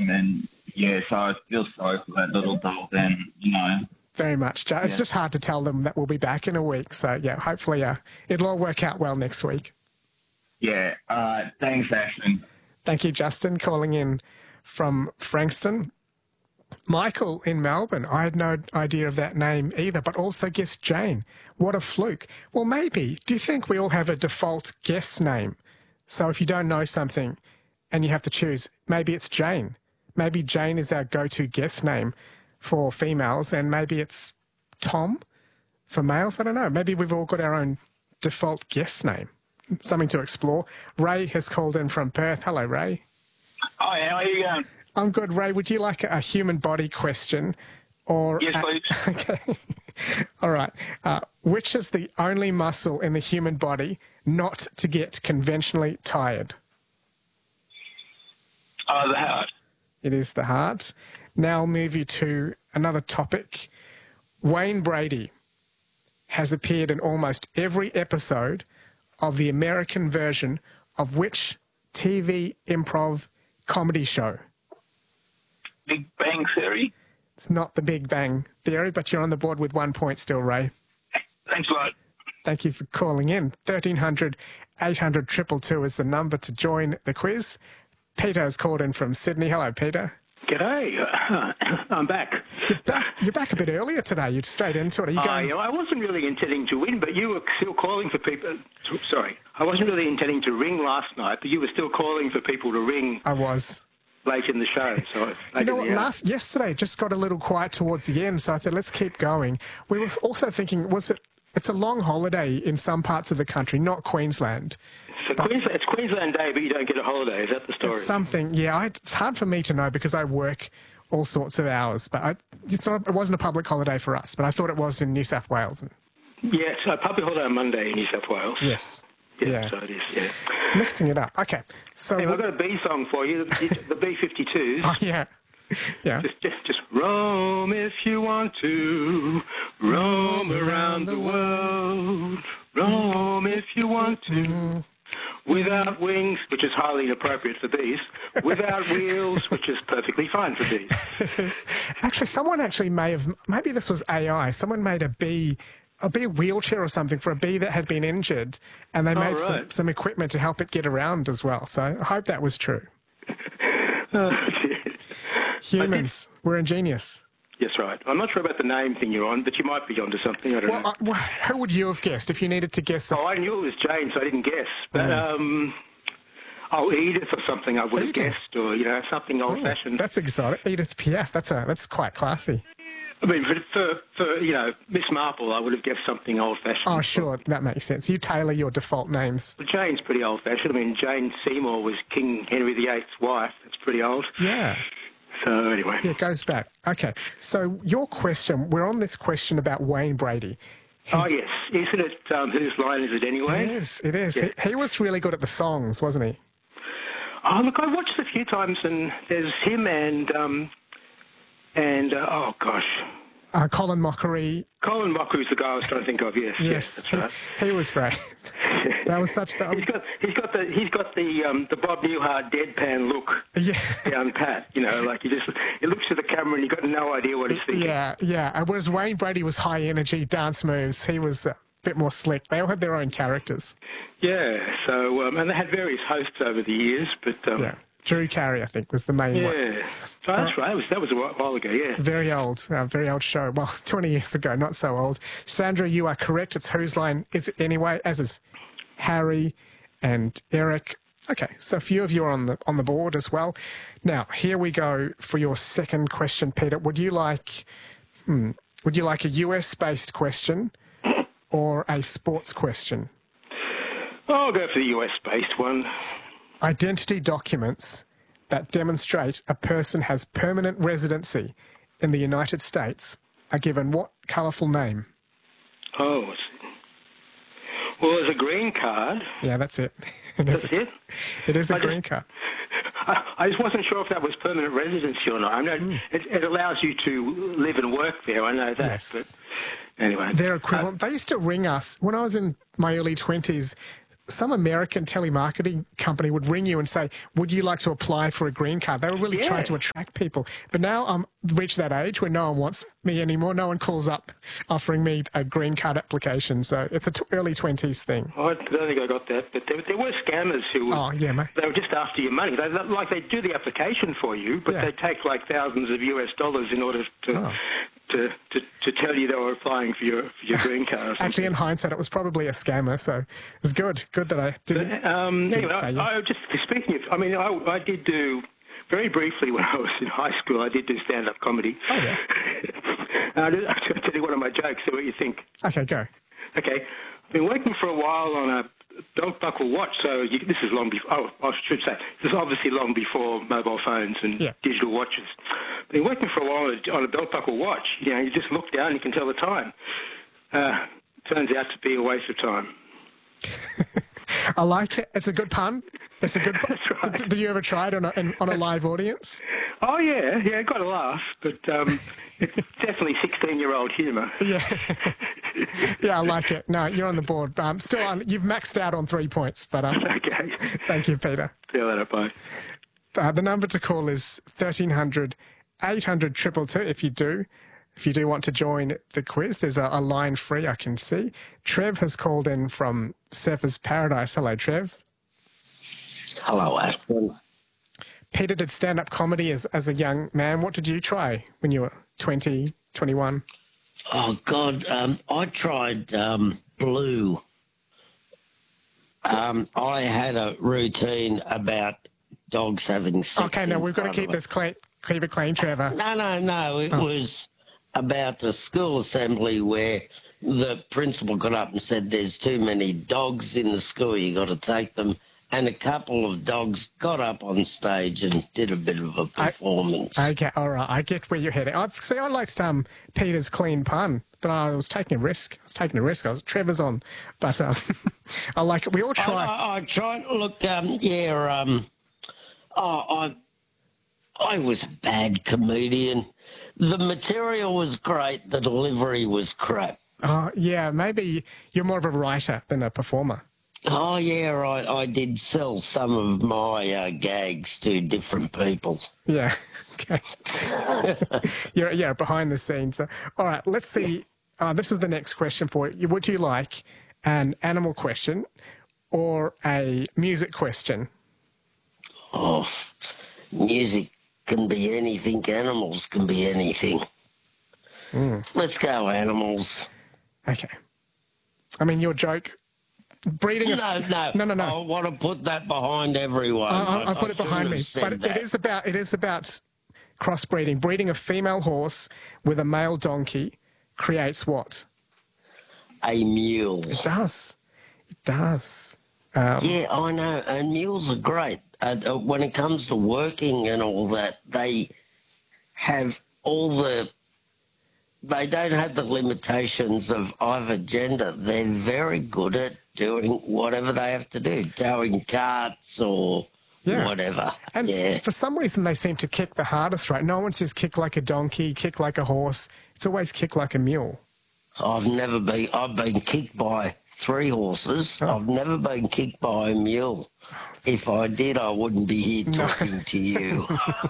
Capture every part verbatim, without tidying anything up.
him, and yeah, so I feel sorry for that little dog. Then you know, very much. It's yeah. just hard to tell them that we'll be back in a week. So yeah, hopefully uh, it'll all work out well next week. Yeah. All right. Thanks, Ashton. Thank you, Justin, calling in from Frankston. Michael in Melbourne, I had no idea of that name either, but also guessed Jane. What a fluke. Well, maybe. Do you think we all have a default guess name? So if you don't know something and you have to choose, maybe it's Jane. Maybe Jane is our go-to guess name for females, and maybe it's Tom for males. I don't know. Maybe we've all got our own default guess name. Something to explore. Ray has called in from Perth. Hello, Ray. Hi, how are you going? I'm good, Ray. Would you like a human body question? Or yes, a... please. Okay. All right. Uh, which is the only muscle in the human body not to get conventionally tired? Uh, the heart. It is the heart. Now I'll move you to another topic. Wayne Brady has appeared in almost every episode of the American version of which T V improv comedy show? Big Bang Theory. It's not the Big Bang Theory, but you're on the board with one point still, Ray. Thanks a lot. Thank you for calling in. thirteen hundred, eight hundred, two two two is the number to join the quiz. Peter has called in from Sydney. Hello, Peter. G'day. Uh, I'm back. You're back. You're back a bit earlier today. You're straight into it. Are you going? I, I wasn't really intending to win, but you were still calling for people. Sorry. I wasn't really intending to ring last night, but you were still calling for people to ring. I was. Late in the show. So you know what, last, yesterday it just got a little quiet towards the end, so I thought, let's keep going. We were also thinking, was it, it's a long holiday in some parts of the country, not Queensland. So Queensland, it's Queensland Day, but you don't get a holiday. Is that the story? It's something, yeah. I, it's hard for me to know because I work all sorts of hours, but I, it's not. It wasn't a public holiday for us, but I thought it was in New South Wales. Yeah, it's a public holiday on Monday in New South Wales. Yes. Yeah, yeah. So it is, yeah. Mixing it up. Okay. So hey, I've got a B song for you, the B fifty-twos. Oh, yeah. Yeah. Just, just, just roam if you want to, roam around the world, roam if you want to. Without wings, which is highly inappropriate for bees. Without wheels, which is perfectly fine for bees. Actually, someone actually may have, maybe this was A I, someone made a bee, a bee wheelchair or something for a bee that had been injured, and they oh, made right. some, some equipment to help it get around as well. So I hope that was true. Oh, Humans, we're ingenious. Yes, right. I'm not sure about the name thing you're on, but you might be onto something. I don't well, know. I, well, who would you have guessed if you needed to guess? Oh, I knew it was Jane, so I didn't guess. But, mm. um, oh, Edith or something I would have guessed, or, you know, something old-fashioned. Oh, that's exotic. Edith Piaf, that's, a, that's quite classy. I mean, for, for, for, you know, Miss Marple, I would have guessed something old-fashioned. Oh, sure, that makes sense. You tailor your default names. Well, Jane's pretty old-fashioned. I mean, Jane Seymour was King Henry the Eighth's wife. That's pretty old. Yeah. So, anyway. Yeah, it goes back. Okay, so your question, we're on this question about Wayne Brady. He's, oh, yes. Isn't it, um, whose line is it anyway? It is, it is. Yeah. He, he was really good at the songs, wasn't he? Oh, look, I watched it a few times, and there's him and, um, and uh, oh, gosh. Uh, Colin Mockery. Colin Mockery's the guy I was trying to think of. Yes, yes, yes that's right. He, he was great. That was such the. he's got he's got the he's got the um, the Bob Newhart deadpan look. Yeah. Down pat, you know, like he just he looks at the camera and you got no idea what he's thinking. Yeah, yeah. Whereas Wayne Brady was high energy dance moves. He was a bit more slick. They all had their own characters. Yeah. So um, and they had various hosts over the years, but um, yeah. Drew Carey, I think, was the main yeah. one. Yeah, oh, that's uh, right. That was, that was a while ago, yeah. Very old, uh, very old show. Well, twenty years ago, not so old. Sandra, you are correct. It's Whose Line Is It Anyway, as is Harry and Eric. Okay, so a few of you are on the, on the board as well. Now, here we go for your second question, Peter. Would you like, hmm, would you like a U S-based question or a sports question? I'll go for the U S-based one. Identity documents that demonstrate a person has permanent residency in the United States are given what colourful name? Oh, well, there's a green card. Yeah, that's it. it that's is, it? It is a I green just, card. I, I just wasn't sure if that was permanent residency or not. I know mm. it, it allows you to live and work there. I know that. Yes. But anyway. They're equivalent. Uh, they used to ring us when I was in my early twenties. some American telemarketing company would ring you and say, would you like to apply for a green card? They were really Yeah. trying to attract people. But now I'm reached that age where no one wants me anymore. No one calls up offering me a green card application. So it's a t- early twenties thing. I don't think I got that, but there, there were scammers who would, Oh, yeah, mate. they were just after your money. They, like they do the application for you, but Yeah. they take like thousands of U S dollars in order to Oh. to, to to tell you they were applying for your for your green card. or something. Actually, in hindsight, it was probably a scammer. So it's good. Good that I didn't. Um, Didn't anyway, say I, yes. I just speaking of, I mean, I, I did do very briefly when I was in high school. I did do stand-up comedy. Oh, yeah. I'll tell you one of my jokes. See what you think. Okay, go. Okay, I've been working for a while on a belt buckle watch. So you, this is long before. Oh, I should say this is obviously long before mobile phones and Yeah. digital watches. Been working for a while on a belt buckle watch. You know, you just look down, and you can tell the time. Uh, turns out to be a waste of time. I like it. It's a good pun. It's a good pun. That's right. Did, did you ever try it on a, in, on a live audience? Oh yeah, yeah, got a laugh, but um, it's definitely sixteen-year-old humour. Yeah. Yeah, I like it. No, you're on the board. Um, still on. You've maxed out on three points, but um, Okay. thank you, Peter. See you later, bye. Uh, the number to call is thirteen hundred, eight hundred, two two two if you do. If you do want to join the quiz, there's a, a line free, I can see. Trev has called in from Surfers Paradise. Hello, Trev. Hello, Ashton. Peter did stand-up comedy as, as a young man. What did you try when you were twenty, twenty-one? Oh, God, um, I tried um, Blue. Um, I had a routine about dogs having sex. Okay, now in we've got to front keep of this clean, keep it clean, Trevor. it. No, no, no. It Oh. was about the school assembly where the principal got up and said, there's too many dogs in the school, you got to take them. And a couple of dogs got up on stage and did a bit of a performance. Okay, all right. I get where you're heading. I see. I liked um, Peter's clean pun, but I was taking a risk. I was taking a risk. I was Trevor's on, but um, I like it. We all I, try. I, I tried. Look, um, yeah, um, oh, I, I was a bad comedian. The material was great. The delivery was crap. Oh, yeah. Maybe you're more of a writer than a performer. Oh, yeah, I, I did sell some of my uh, gags to different people. Yeah. Okay. you're yeah behind the scenes. So, all right. Let's see. Uh, this is the next question for you. Would you like an animal question or a music question? Oh, music can be anything. Animals can be anything. Mm. Let's go, animals. Okay. I mean, your joke. Breeding of No, no, no, no, no. I want to put that behind everyone. I, I, I put I it behind shouldn't me, have said but that. it is about it is about crossbreeding. Breeding a female horse with a male donkey creates what? A mule. It does. It does. Um, Yeah, I know, and mules are great. Uh, uh, when it comes to working and all that, they have all the. They don't have the limitations of either gender. They're very good at doing whatever they have to do, towing carts or Yeah. whatever. And yeah. for some reason, they seem to kick the hardest, right? No one says kick like a donkey, kick like a horse. It's always kick like a mule. I've never been. I've been kicked by three horses. Oh. I've never been kicked by a mule. If I did, I wouldn't be here talking to you.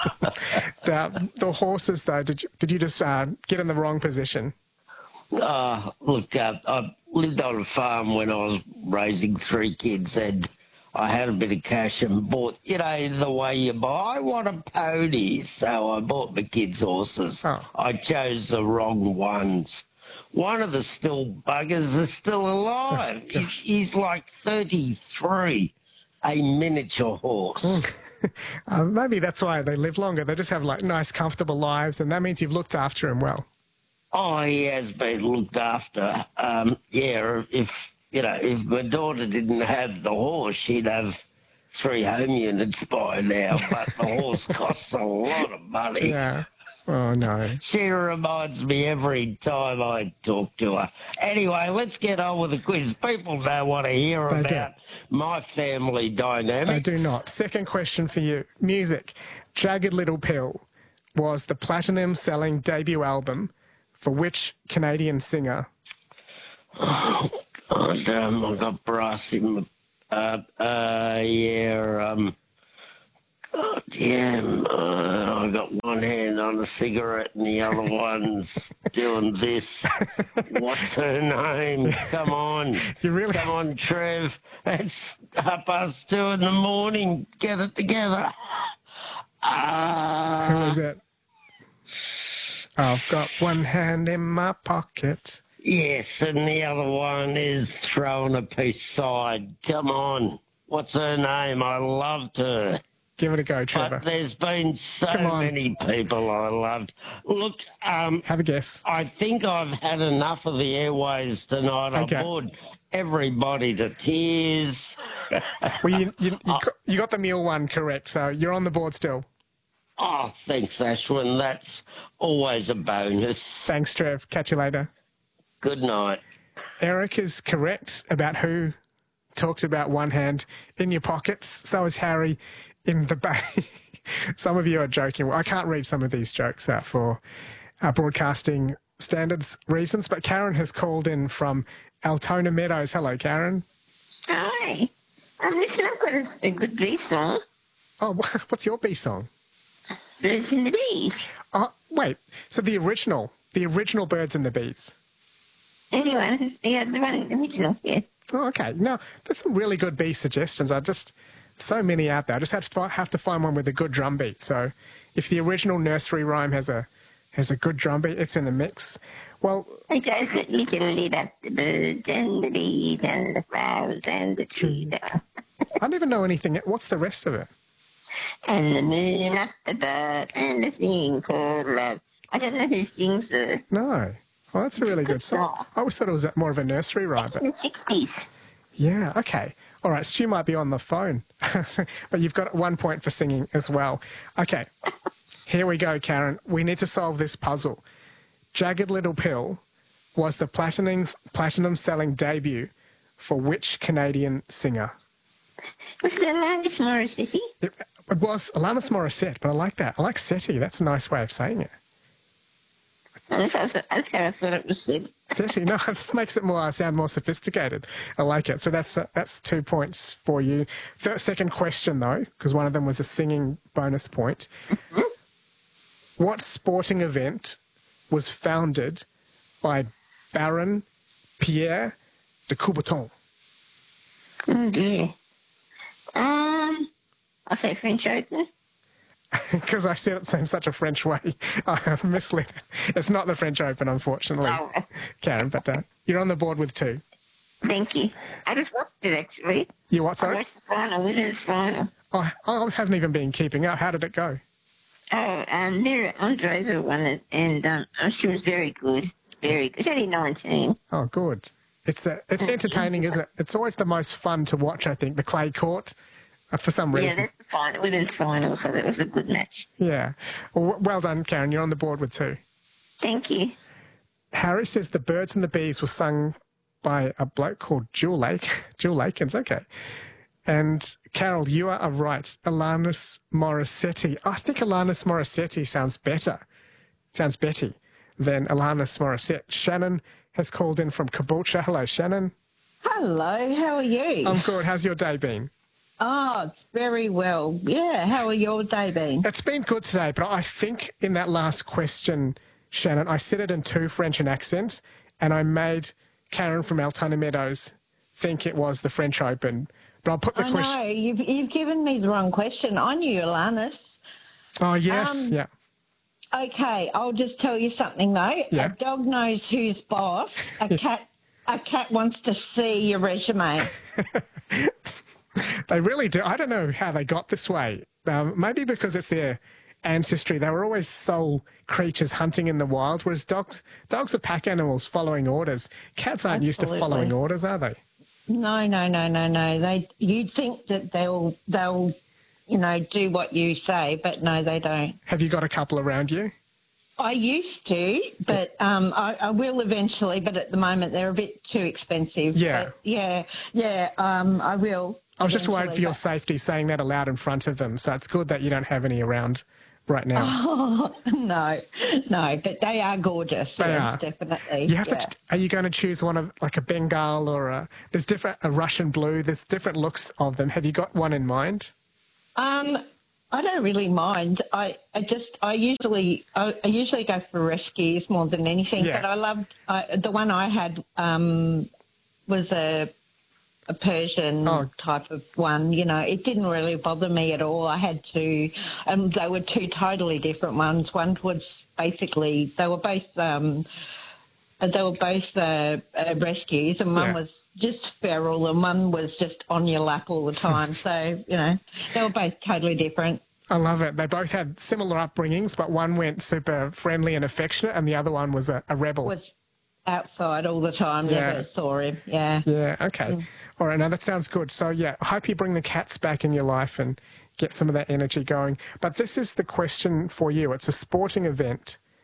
The, the horses, though, did you, did you just uh, get in the wrong position? Uh, look, uh, I lived on a farm when I was raising three kids, and I had a bit of cash and bought, you know, the way you buy, I want a pony. So I bought my kids' horses. Oh. I chose the wrong ones. One of the still buggers is still alive. Oh, he's, he's like thirty-three, a miniature horse. Uh, maybe that's why they live longer. They just have like nice, comfortable lives, and that means you've looked after him well. Oh, he has been looked after. Um, yeah, if, you know, if my daughter didn't have the horse, she'd have three home units by now, but the horse costs a lot of money. Yeah. Oh, no. She reminds me every time I talk to her. Anyway, let's get on with the quiz. People don't want to hear They do. about my family dynamics. I do not. Second question for you. Music. Jagged Little Pill was the platinum-selling debut album for which Canadian singer? God, um, I got brass in my Uh, uh, yeah, um, God damn, uh, I got one hand on a cigarette and the other one's doing this. What's her name? Come on. You really- Come on, Trev. It's half past two in the morning. Get it together. Uh, Who is it? I've got one hand in my pocket. Yes, and the other one is throwing a piece side. Come on. What's her name? I loved her. Give it a go, Trevor. But there's been so Come on. many people I loved. Look, um, Have a guess. I think I've had enough of the airways tonight. Okay. I bored everybody to tears. Well, you, you, you, got, you got the meal one correct, so you're on the board still. Oh, thanks, Ashwin. That's always a bonus. Thanks, Trev. Catch you later. Good night. Eric is correct about who talks about one hand in your pockets. So is Harry in the bay. Some of you are joking. Well, I can't read some of these jokes uh, for uh, broadcasting standards reasons, but Karen has called in from Altona Meadows. Hello, Karen. Hi. Um, listen, I've got a, a good bee song. Oh, what's your B song? Birds and the Bees. Oh, wait. So the original, the original Birds and the Bees. Anyone? Yeah, the one, the original, yeah. Oh, okay. No, there's some really good bee suggestions. I just, so many out there. I just have to have to find one with a good drum beat. So, if the original nursery rhyme has a has a good drum beat, it's in the mix. Well, It goes with little lit up the birds and the bees and the flowers and the trees. I don't even know anything. What's the rest of it? And the moon up above and the thing called love. I don't know who sings the No. Well, that's a really good song. I always thought it was more of a nursery rhyme, but in the sixties. yeah, okay. All right, Stu might be on the phone, but you've got one point for singing as well. Okay, here we go, Karen. We need to solve this puzzle. Jagged Little Pill was the platinum, platinum selling debut for which Canadian singer? Was it Alanis Morissette? It, it was Alanis Morissette, but I like that. I like SETI. That's a nice way of saying it. That's how, that's how I thought it was said. SETI, no, this makes it more sound more sophisticated. I like it. So that's uh, that's two points for you. Third, second question, though, because one of them was a singing bonus point. Mm-hmm. What sporting event was founded by Baron Pierre de Coubertin? Oh dear. Um, I'll say French Open. Because I said it in such a French way, I misled it. It's not the French Open, unfortunately, Oh, Karen, but uh, you're on the board with two. thank you. I just watched it actually. You what, I sorry? watched the final, women's final. Oh, I haven't even been keeping up. How did it go? Oh, um, Mira Andreeva won it, and um, oh, she was very good. Very good. She's only nineteen. Oh, good. It's uh, it's entertaining, isn't it? It's always the most fun to watch, I think, the clay court, uh, for some Yeah, reason. that's the final, women's final, so that was a good match. Yeah. Well, w- well done, Karen. You're on the board with two. Thank you. Harry says the Birds and the Bees were sung by a bloke called Jewel Lake. Jewel Lakins, okay. And Carol, you are right. Alanis Morissette. I think Alanis Morissette sounds better, sounds Betty, than Alanis Morissette. Shannon has called in from Caboolture. Hello, Shannon. Hello, how are you? I'm good. How's your day been? oh, it's very well. Yeah, how are your day been? It's been good today, but I think in that last question, Shannon, I said it in two French and accents, and I made Karen from Altona Meadows think it was the French Open. But I'll put the I question. know, you've, you've given me the wrong question. I knew Alanis. Oh, yes. Um, yeah. Okay, I'll just tell you something though. Yeah. A dog knows who's boss. A cat a cat wants to see your resume. They really do. I don't know how they got this way. Um, maybe because it's their ancestry. They were always sole creatures hunting in the wild, whereas dogs dogs are pack animals following orders. Cats aren't used to Absolutely. following orders, are they? No, no, no, no, no. They you'd think that they'll they'll you know do what you say, but no, they don't. Have you got a couple around you? I used to, but um, I, I will eventually. But at the moment, they're a bit too expensive. Yeah. But yeah, yeah. Um, I will. I was just worried for eventually, your but- safety saying that aloud in front of them, so it's good that you don't have any around right now? Oh, no, no, but they are gorgeous. They yes, are. definitely. You have yeah. to. Are you going to choose one of like a Bengal or a? There's different a Russian blue. There's different looks of them. Have you got one in mind? Um, I don't really mind. I, I just I usually I, I usually go for rescues more than anything. Yeah. But I loved I, the one I had um, was a a Persian Oh. type of one. You know, it didn't really bother me at all. I had to, and they were two totally different ones. One was basically they were both. Um, They were both uh, uh, rescues, and one Yeah. was just feral, and one was just on your lap all the time. So, you know, they were both totally different. I love it. They both had similar upbringings, but one went super friendly and affectionate, and the other one was a, a rebel. Was outside all the time, Yeah. never saw him. Yeah. Yeah, okay. Mm. All right, now that sounds good. So, yeah, I hope you bring the cats back in your life and get some of that energy going. But this is the question for you. It's a sporting event.